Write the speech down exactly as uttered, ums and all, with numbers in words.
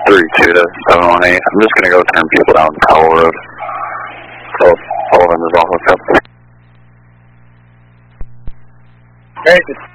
three two to seven one eight. I'm just going to go turn people down Powell Road. So Sullivan is all hooked up. Hey,